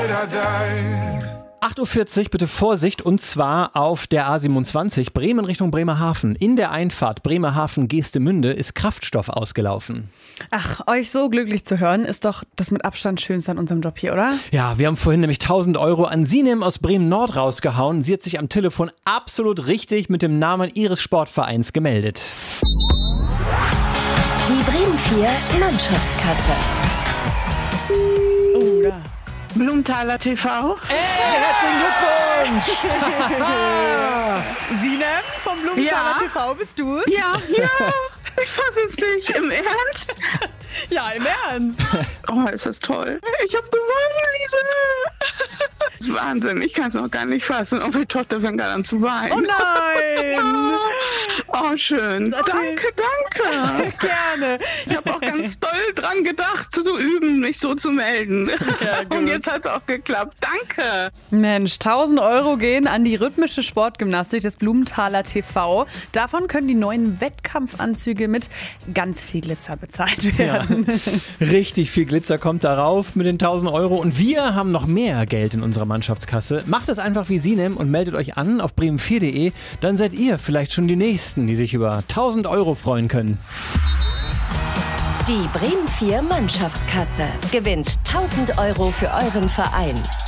8:40 Uhr, bitte Vorsicht, und zwar auf der A27 Bremen Richtung Bremerhaven. In der Einfahrt Bremerhaven-Geestemünde ist Kraftstoff ausgelaufen. Ach, euch so glücklich zu hören, ist doch das mit Abstand Schönste an unserem Job hier, oder? Ja, wir haben vorhin nämlich 1.000 Euro an Sinem aus Bremen-Nord rausgehauen. Sie hat sich am Telefon absolut richtig mit dem Namen ihres Sportvereins gemeldet. Die Bremen 4 Mannschaftskasse. Oh, da. Blumenthaler TV. Herzlichen Glückwunsch! Sinem vom Blumenthaler TV bist du? Ja. Ich fasse es nicht. Im Ernst? Ja, im Ernst. Oh, ist das toll. Ich habe gewonnen, Lise. Das ist Wahnsinn. Ich kann es noch gar nicht fassen. Und meine Tochter fängt gerade an zu weinen. Oh nein! Oh, schön. Danke. Gerne. Ich habe auch ganz doll dran gedacht, zu üben, mich so zu melden. Ja, gut. Und jetzt hat es auch geklappt. Danke. Mensch, 1.000 Euro gehen an die rhythmische Sportgymnastik des Blumenthaler TV. Davon können die neuen Wettkampfanzüge mit ganz viel Glitzer bezahlt werden. Ja, richtig viel Glitzer kommt darauf mit den 1.000 Euro. Und wir haben noch mehr Geld in unserer Mannschaftskasse. Macht es einfach wie Sinem und meldet euch an auf bremen4.de. Dann seid ihr vielleicht schon die Nächsten, die sich über 1.000 Euro freuen können. Die Bremen 4 Mannschaftskasse gewinnt 1.000 Euro für euren Verein.